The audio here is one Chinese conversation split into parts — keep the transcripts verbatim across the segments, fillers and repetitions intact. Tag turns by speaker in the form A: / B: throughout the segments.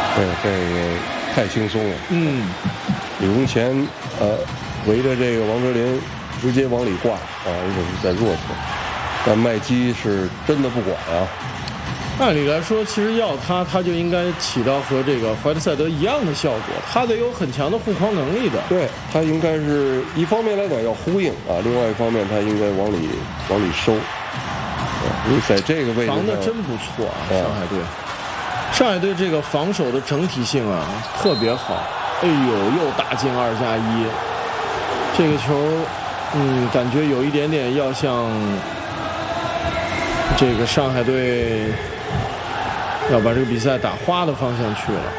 A: 对，这个太轻松了。
B: 嗯，
A: 李宗乾呃围着这个王哲林直接往里挂啊，而且是在弱侧，但麦基是真的不管啊。
B: 按理来说，其实要他，他就应该起到和这个怀特塞德一样的效果，他得有很强的护框能力的。
A: 对，他应该是一方面来讲要呼应啊，另外一方面他应该往里往里收。因为在这个位置
B: 防的真不错啊，上海队。上海队这个防守的整体性啊特别好。哎呦，又打进二加一，这个球，嗯，感觉有一点点要向这个上海队。要把这个比赛打花的方向去了。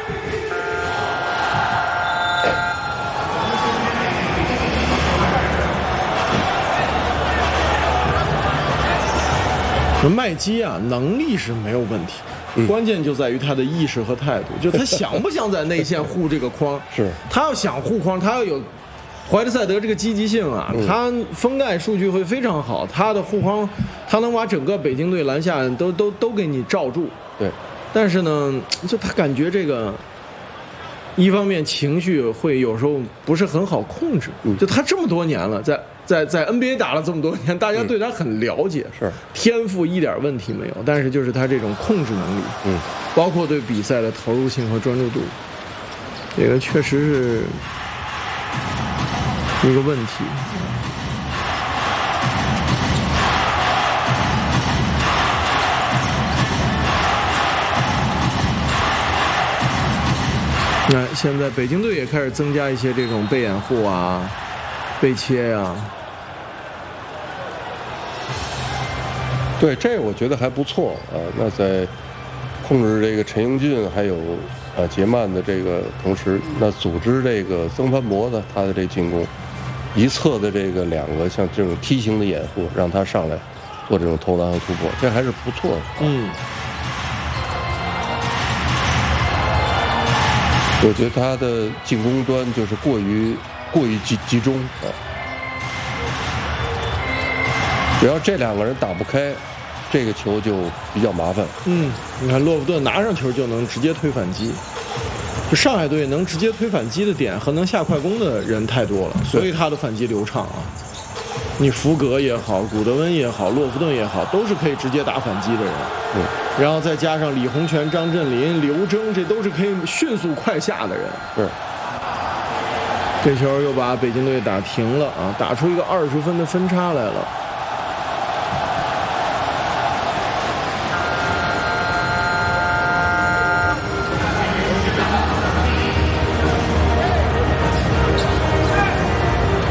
B: 麦基啊，能力是没有问题，嗯、关键就在于他的意识和态度，就他想不想在内线护这个框。
A: 是，
B: 他要想护框，他要有怀特塞德这个积极性啊，嗯、他封盖数据会非常好，他的护框，他能把整个北京队篮下都都都给你罩住。
A: 对。
B: 但是呢，就他感觉这个，一方面情绪会有时候不是很好控制。嗯、就他这么多年了，在在在 N B A 打了这么多年，大家对他很了解，
A: 是、嗯、
B: 天赋一点问题没有，但是就是他这种控制能力，
A: 嗯，
B: 包括对比赛的投入性和专注度，这个确实是一个问题。那现在北京队也开始增加一些这种被掩护啊、被切呀、啊。
A: 对，这我觉得还不错啊。那在控制这个陈英俊还有啊杰曼的这个同时，那组织这个曾凡博的他的这进攻，一侧的这个两个像这种梯形的掩护，让他上来做这种投篮和突破，这还是不错的。
B: 嗯。
A: 我觉得他的进攻端就是过于过于集集中啊，只要这两个人打不开，这个球就比较麻烦。
B: 嗯，你看洛夫顿拿上球就能直接推反击，就上海队能直接推反击的点和能下快攻的人太多了，所以他的反击流畅啊。你福格也好，古德温也好，洛夫顿也好，都是可以直接打反击的人。
A: 嗯，
B: 然后再加上李洪权、张镇麟、刘铮，这都是可以迅速快下的人。
A: 是。
B: 这球又把北京队打停了啊，打出一个二十分的分差来了。